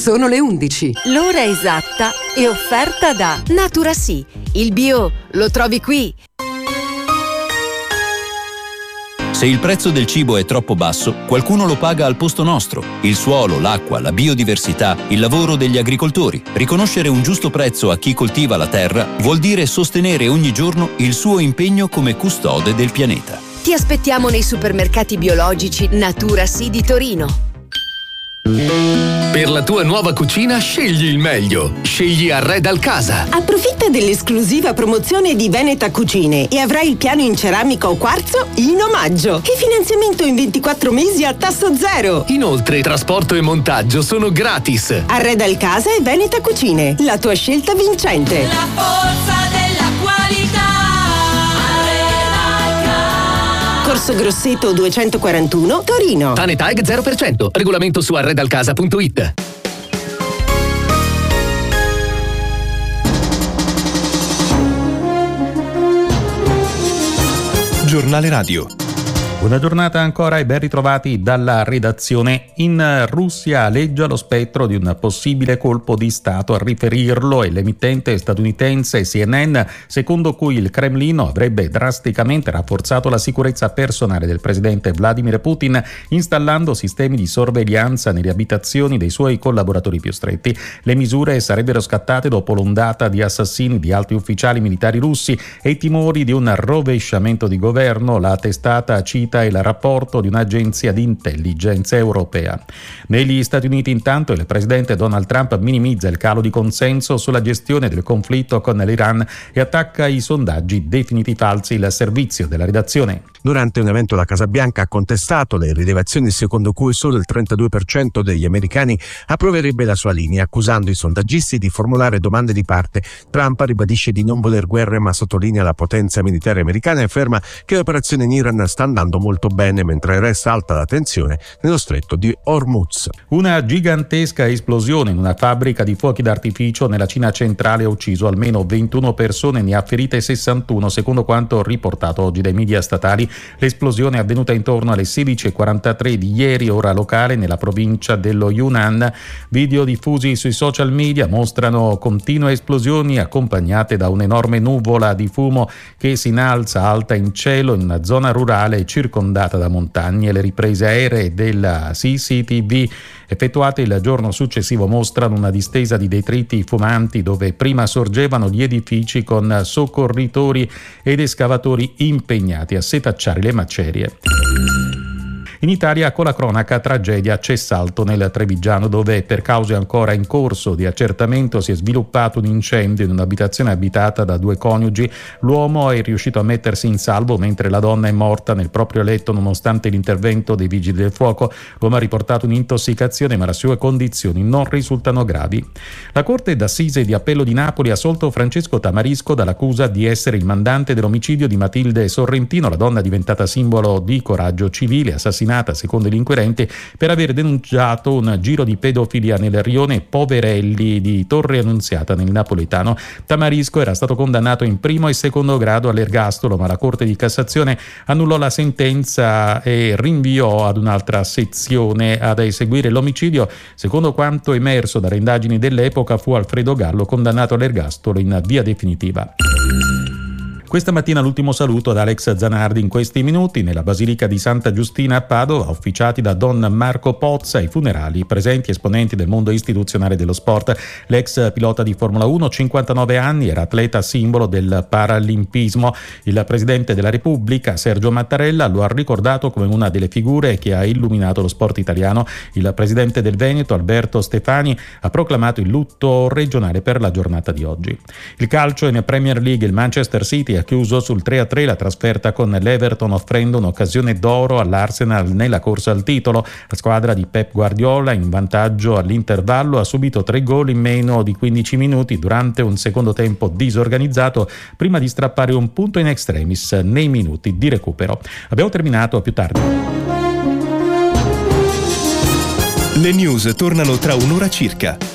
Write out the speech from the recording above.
Sono le 11. L'ora esatta è offerta da Natura Sì. Il bio lo trovi qui. Se il prezzo del cibo è troppo basso, qualcuno lo paga al posto nostro. Il suolo, l'acqua, la biodiversità, il lavoro degli agricoltori. Riconoscere un giusto prezzo a chi coltiva la terra vuol dire sostenere ogni giorno il suo impegno come custode del pianeta. Ti aspettiamo nei supermercati biologici Natura Sì di Torino. Per la tua nuova cucina scegli il meglio. Scegli Arredal Casa. Approfitta dell'esclusiva promozione di Veneta Cucine e avrai il piano in ceramica o quarzo in omaggio e finanziamento in 24 mesi a tasso zero. Inoltre trasporto e montaggio sono gratis. Arredal Casa e Veneta Cucine, la tua scelta vincente. La forza della qualità. Corso Grosseto 241, Torino. TANETAG 0%. Regolamento su arredalcasa.it. Giornale Radio. Buona giornata ancora e ben ritrovati dalla redazione. In Russia aleggia lo spettro di un possibile colpo di Stato. A riferirlo è l'emittente statunitense CNN, secondo cui il Cremlino avrebbe drasticamente rafforzato la sicurezza personale del presidente Vladimir Putin, installando sistemi di sorveglianza nelle abitazioni dei suoi collaboratori più stretti. Le misure sarebbero scattate dopo l'ondata di assassini di alti ufficiali militari russi e i timori di un rovesciamento di governo. La testata cita il rapporto di un'agenzia di intelligence europea. Negli Stati Uniti intanto il presidente Donald Trump minimizza il calo di consenso sulla gestione del conflitto con l'Iran e attacca i sondaggi definiti falsi. Il servizio della redazione. Durante un evento la Casa Bianca ha contestato le rilevazioni secondo cui solo il 32% degli americani approverebbe la sua linea, accusando i sondaggisti di formulare domande di parte. Trump ribadisce di non voler guerre, ma sottolinea la potenza militare americana e afferma che l'operazione in Iran sta andando molto bene, mentre resta alta la tensione nello stretto di Hormuz. Una gigantesca esplosione in una fabbrica di fuochi d'artificio nella Cina centrale ha ucciso almeno 21 persone, ne ha ferite 61 secondo quanto riportato oggi dai media statali. L'esplosione è avvenuta intorno alle 16:43 di ieri, ora locale, nella provincia dello Yunnan. Video diffusi sui social media mostrano continue esplosioni accompagnate da un'enorme nuvola di fumo che si innalza alta in cielo in una zona rurale circondata da montagne. Le riprese aeree della CCTV effettuate il giorno successivo mostrano una distesa di detriti fumanti dove prima sorgevano gli edifici, con soccorritori ed escavatori impegnati a setacciare le macerie. In Italia, con la cronaca, tragedia, c'è salto nel Trevigiano, dove per cause ancora in corso di accertamento si è sviluppato un incendio in un'abitazione abitata da due coniugi. L'uomo è riuscito a mettersi in salvo mentre la donna è morta nel proprio letto nonostante l'intervento dei vigili del fuoco. L'uomo ha riportato un'intossicazione, ma le sue condizioni non risultano gravi. La Corte d'Assise di Appello di Napoli ha assolto Francesco Tamarisco dall'accusa di essere il mandante dell'omicidio di Matilde Sorrentino, la donna diventata simbolo di coraggio civile, assassinata secondo gli inquirenti per aver denunciato un giro di pedofilia nel rione Poverelli di Torre Annunziata nel napoletano. Tamarisco era stato condannato in primo e secondo grado all'ergastolo, ma la Corte di Cassazione annullò la sentenza e rinviò ad un'altra sezione ad eseguire l'omicidio. Secondo quanto emerso dalle indagini dell'epoca, fu Alfredo Gallo condannato all'ergastolo in via definitiva. Questa mattina l'ultimo saluto ad Alex Zanardi. In questi minuti nella Basilica di Santa Giustina a Padova, officiati da Don Marco Pozza, ai funerali presenti esponenti del mondo istituzionale dello sport. L'ex pilota di Formula 1, 59 anni, era atleta simbolo del paralimpismo. Il Presidente della Repubblica, Sergio Mattarella, lo ha ricordato come una delle figure che ha illuminato lo sport italiano. Il Presidente del Veneto, Alberto Stefani, ha proclamato il lutto regionale per la giornata di oggi. Il calcio in Premier League, il Manchester City ha chiuso sul 3-3 la trasferta con l'Everton, offrendo un'occasione d'oro all'Arsenal nella corsa al titolo. La squadra di Pep Guardiola, in vantaggio all'intervallo, ha subito 3 gol in meno di 15 minuti durante un secondo tempo disorganizzato, prima di strappare un punto in extremis nei minuti di recupero. Abbiamo terminato, a più tardi. Le news tornano tra un'ora circa.